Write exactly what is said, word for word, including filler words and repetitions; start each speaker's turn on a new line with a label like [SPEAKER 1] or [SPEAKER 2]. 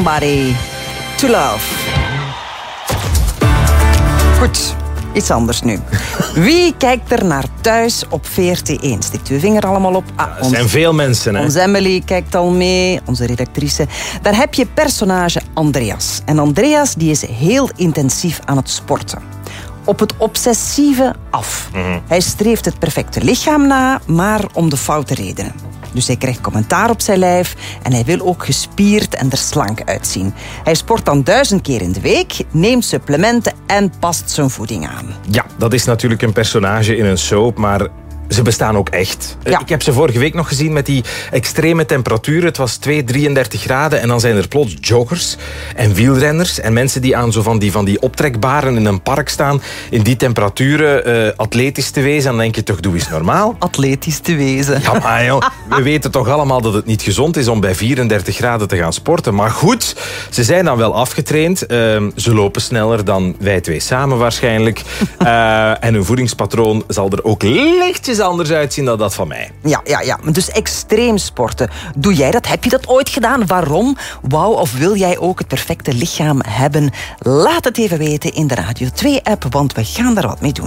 [SPEAKER 1] Somebody to Love. Goed, iets anders nu. Wie kijkt er naar thuis op V R T één? Stikt uw vinger allemaal op. Ah,
[SPEAKER 2] er zijn veel mensen, hè?
[SPEAKER 1] Onze Emily kijkt al mee, onze redactrice. Daar heb je personage Andreas. En Andreas die is heel intensief aan het sporten. Op het obsessieve af. Mm-hmm. Hij streeft het perfecte lichaam na, maar om de foute redenen. Dus hij krijgt commentaar op zijn lijf en hij wil ook gespierd en er slank uitzien. Hij sport dan duizend keer in de week, neemt supplementen en past zijn voeding aan.
[SPEAKER 2] Ja, dat is natuurlijk een personage in een soap, maar ze bestaan ook echt.
[SPEAKER 1] Ja.
[SPEAKER 2] Ik heb ze vorige week nog gezien met die extreme temperaturen. Het was twee, drieëndertig graden en dan zijn er plots joggers en wielrenners en mensen die aan zo van die, van die optrekbaren in een park staan in die temperaturen uh, atletisch te wezen. Dan denk je toch, doe eens normaal.
[SPEAKER 1] Atletisch te wezen.
[SPEAKER 2] Ja, maar joh, we weten toch allemaal dat het niet gezond is om bij vierendertig graden te gaan sporten. Maar goed, ze zijn dan wel afgetraind. Uh, ze lopen sneller dan wij twee samen waarschijnlijk. Uh, en hun voedingspatroon zal er ook lichtjes anders uitzien dan dat van mij.
[SPEAKER 1] Ja, ja, ja. Dus extreem sporten. Doe jij dat? Heb je dat ooit gedaan? Waarom? Wauw, of wil jij ook het perfecte lichaam hebben? Laat het even weten in de Radio twee app, want we gaan daar wat mee doen.